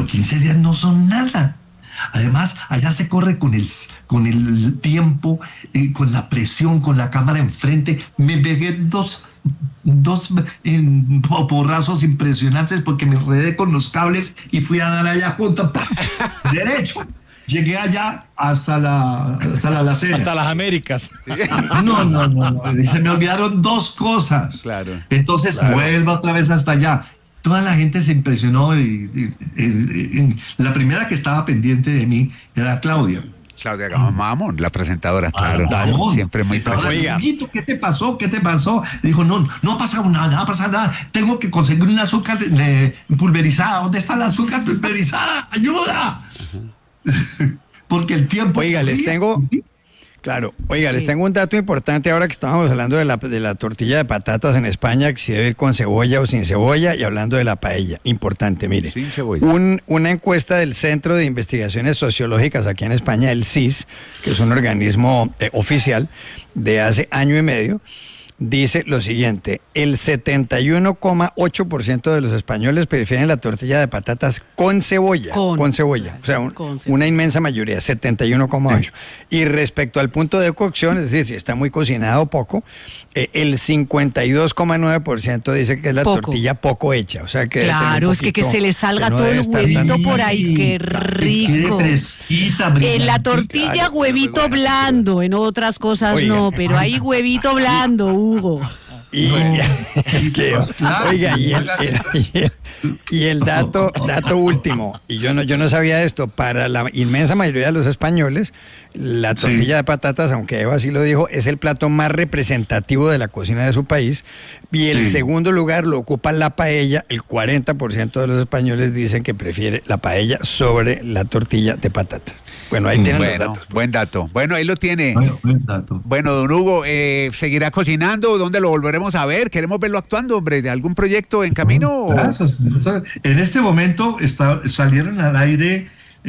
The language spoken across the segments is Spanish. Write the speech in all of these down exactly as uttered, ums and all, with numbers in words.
pero quince días no son nada. Además, allá se corre con el, con el tiempo, eh, con la presión, con la cámara enfrente. Me pegué dos, dos eh, porrazos impresionantes porque me enredé con los cables y fui a dar allá junto, ¡pam! Derecho. Llegué allá hasta la, hasta la alacena. Hasta las Américas. No, no, no, no. Y se me olvidaron dos cosas. Claro. Entonces, Claro. vuelvo otra vez hasta allá. Toda la gente se impresionó y, y, y, y la primera que estaba pendiente de mí era Claudia. Claudia Mamón, la presentadora, claro. Ah, Mamón. Siempre muy presente. Oiga, ¿qué te pasó? ¿Qué te pasó? Dijo, no, no ha pasado nada, no ha pasado nada. Tengo que conseguir un azúcar eh, pulverizada. ¿Dónde está el azúcar pulverizada? ¡Ayuda! Porque el tiempo... Oiga, les tengo... Claro, oiga, les tengo un dato importante ahora que estamos hablando de la, de la tortilla de patatas en España, que si debe ir con cebolla o sin cebolla, y hablando de la paella. Importante, mire. Sin cebolla. Un, una encuesta del Centro de Investigaciones Sociológicas aquí en España, el C I S, que es un organismo eh, oficial de hace año y medio, dice lo siguiente: el setenta y uno coma ocho por ciento de los españoles prefieren la tortilla de patatas con cebolla. Con, con cebolla. O sea, un, con cebolla. una inmensa mayoría, setenta y uno coma ocho. Y respecto al punto de cocción, es decir, si está muy cocinado o poco, eh, el cincuenta y dos coma nueve por ciento dice que es la Poco. tortilla poco hecha. O sea, que debe tener un Claro, es que que poquito, se le salga que no todo debe el estar huevito tan- por ahí, qué rico. Qué fresquita, En la brillantita. tortilla Claro, huevito muy buena, blando, en otras cosas Oiga. no, pero ahí huevito blando, Hugo. Y, es que, oiga, y el, el- y el- y el dato, dato último, y yo no, yo no sabía esto, para la inmensa mayoría de los españoles, la tortilla Sí. de patatas, aunque Eva sí lo dijo, es el plato más representativo de la cocina de su país, y el Sí. segundo lugar lo ocupa la paella. El cuarenta por ciento de los españoles dicen que prefiere la paella sobre la tortilla de patatas. Bueno, ahí tienen los Bueno, datos. buen dato. Bueno, ahí lo tiene. Bueno, buen dato. Bueno, don Hugo, eh, ¿seguirá cocinando? ¿Dónde lo volveremos a ver? Queremos verlo actuando, hombre. ¿De algún proyecto en camino? o- Gracias. En este momento está, salieron al aire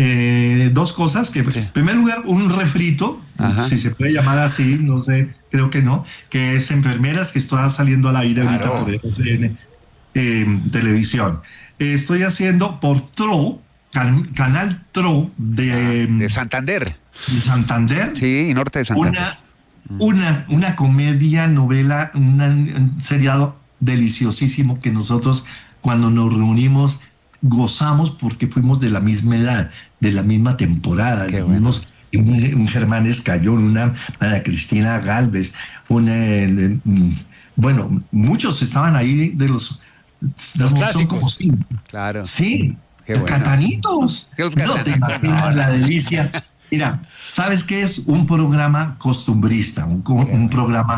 eh, dos cosas. Que, En primer lugar, un refrito, Ajá. si se puede llamar así, no sé, creo que no, que es Enfermeras, que está saliendo al aire Claro. ahorita por R C N eh, Televisión. Eh, estoy haciendo por Tro, can- Canal Tro de, De Santander. de Santander. Sí, norte de Santander. Una, una, una comedia, novela, una- un seriado deliciosísimo que nosotros cuando nos reunimos gozamos porque fuimos de la misma edad, de la misma temporada. Qué bueno. Unos- un, un Germán Escayón, una María Cristina Galvez, una, eh, mm, bueno, muchos estaban ahí de los, de Los son clásicos. como cinco. Claro. Sí, Qué los bueno. catanitos. ¿Qué los No te catanitos? imaginas la delicia. Mira, ¿sabes qué es un programa costumbrista? Un, co- un programa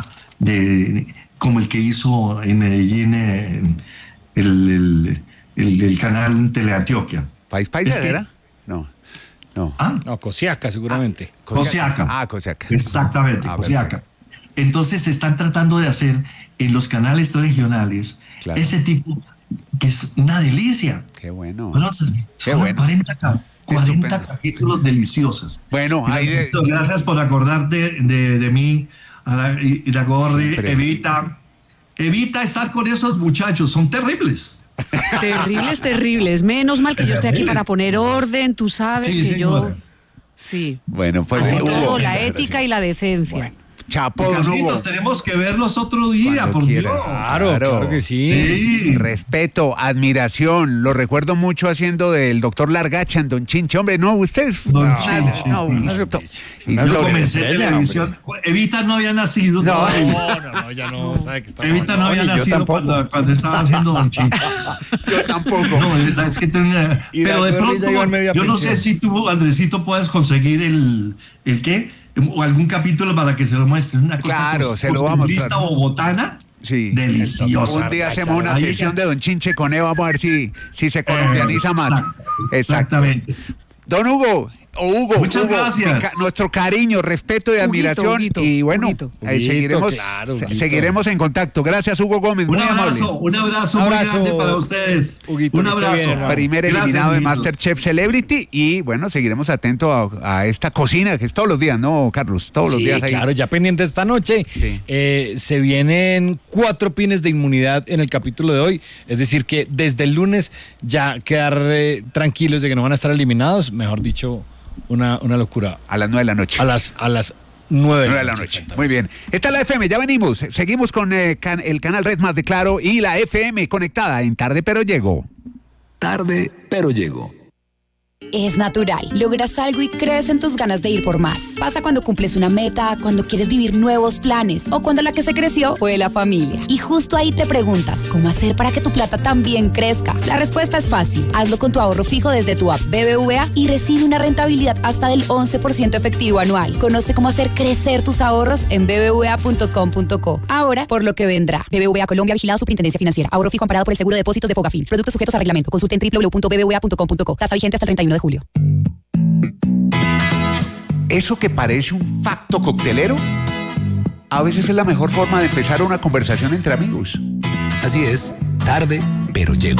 de como el que hizo en Medellín eh, el, el, el- el canal Teleantioquia. ¿País Paisa Es que- era? No. No. Ah, No, Cosiaca seguramente. Cosiaca. Ah, Cosiaca. Exactamente, Ah, Cosiaca. Entonces se están tratando de hacer en los canales regionales Claro. ese tipo que es una delicia. Qué bueno. Bueno, son Qué bueno. cuarenta, ca- cuarenta Estupendo. capítulos deliciosos. Bueno, Mira, ahí... Ernesto, gracias por acordarte de, de mí, a la- y, y la Gorri, Siempre. Evita. Evita estar con esos muchachos, son terribles. Terribles, terribles. Menos mal que yo estoy aquí para poner orden, tú sabes Sí, que yo... señora. Sí. Bueno, pues Ante Hugo. todo, la ética y la decencia. Chapo, don Hugo. Carlitos, tenemos que verlos otro día, Cuando por quiera. Dios. Claro, Claro. claro que sí. Sí. Respeto, admiración, lo recuerdo mucho haciendo del doctor Largacha en Don Chinche. Hombre, no, usted... Don no, Chinche, no, sí. no, y Una Yo lo- comencé estrella, televisión. Evita no había nacido. No. todavía. No, no, no, ya no sabe que estamos. Evita no había Oye, yo nacido tampoco. cuando, cuando estaba haciendo Don Chinche. Yo tampoco. No, es que tenía- Y pero de la Gorri pronto, llegó en media yo no pensión. sé si tú, Andresito, puedes conseguir el, el qué, o algún capítulo para que se lo muestre. Una cosa Claro, cos- se lo vamos a costumbrista mostrar. bogotana, Sí. deliciosa. Un día hacemos una Ahí- sesión de Don Chinche con Eva, vamos a ver si, si se colombianiza más. Exacto, Exacto. Exactamente. Don Hugo, O Hugo, Muchas Hugo, gracias. mi ca- nuestro cariño, respeto y Huguito, admiración. Huguito, y bueno, Huguito. ahí Huguito, seguiremos, claro, se- Huguito. seguiremos en contacto. Gracias, Hugo Gómez. Un Muy amable. abrazo, un abrazo, Abrazo, muy grande para ustedes. Huguito, un que esté abrazo. bien, hermano. Primer Gracias, eliminado de Huguito. MasterChef Celebrity. Y bueno, seguiremos atentos a, a esta cocina que es todos los días, ¿no, Carlos? Todos los Sí, días ahí. claro, ya pendiente esta noche. Sí. Eh, se vienen cuatro pines de inmunidad en el capítulo de hoy. Es decir, que desde el lunes ya quedar eh, tranquilos de que no van a estar eliminados. Mejor dicho, una, una locura. A las nueve de la noche. A las, a las nueve nueve de la noche. Muy bien. Esta es la F M, ya venimos. Seguimos con eh, can- el canal Red Más de Claro y la F M conectada en Tarde Pero Llego. Tarde, pero llego. Es natural. Logras algo y crees en tus ganas de ir por más. Pasa cuando cumples una meta, cuando quieres vivir nuevos planes o cuando la que se creció fue la familia. Y justo ahí te preguntas, ¿cómo hacer para que tu plata también crezca? La respuesta es fácil. Hazlo con tu ahorro fijo desde tu app B B V A y recibe una rentabilidad hasta del once por ciento efectivo anual. Conoce cómo hacer crecer tus ahorros en b b v a punto com punto co. Ahora, por lo que vendrá. B B V A Colombia, vigilado Superintendencia Financiera. Ahorro fijo amparado por el Seguro de Depósitos de Fogafín. Productos sujetos a reglamento. Consulte en w w w punto b b v a punto com punto co. Tasa vigente hasta el treinta y uno de julio. Eso que parece un facto coctelero, a veces es la mejor forma de empezar una conversación entre amigos. Así es, tarde, pero llego.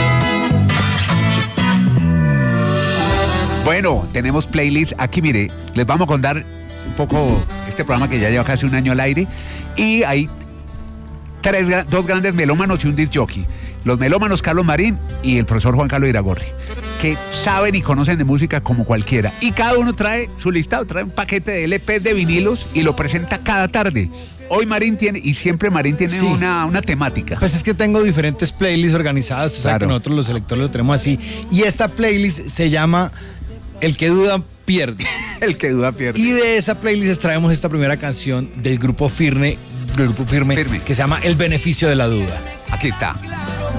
Bueno, tenemos playlist. Aquí, mire, les vamos a contar un poco este programa que ya lleva casi un año al aire. Y hay tres, gra- dos grandes melómanos y un disc jockey. Los melómanos Carlos Marín y el profesor Juan Carlos Iragorri, que saben y conocen de música como cualquiera. Y cada uno trae su listado, trae un paquete de L P de vinilos y lo presenta cada tarde. Hoy Marín tiene, y siempre Marín tiene Sí. una, una temática. Pues es que tengo diferentes playlists organizadas. Tú sabes Claro. que nosotros los electores lo tenemos así. Y esta playlist se llama El que duda pierde. El que duda pierde. Y de esa playlist traemos esta primera canción del grupo Firme, del grupo Firme, Firme. que se llama El beneficio de la duda. Aquí está.